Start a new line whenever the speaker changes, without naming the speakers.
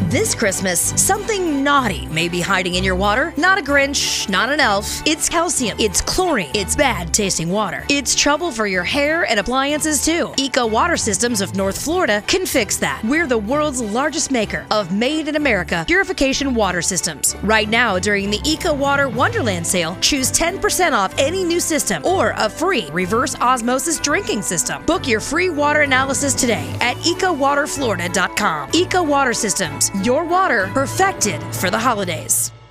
This Christmas, something naughty may be hiding in your water. Not a Grinch, not an elf. It's calcium, it's chlorine, it's bad tasting water. It's trouble for your hair and appliances too. Eco Water Systems of North Florida can fix that. We're the world's largest maker of made in America purification water systems. Right now, during the Eco Water Wonderland sale, choose 10% off any new system or a free reverse osmosis drinking system. Book your free water analysis today at ecowaterflorida.com. Eco Water Systems, your water perfected for the holidays.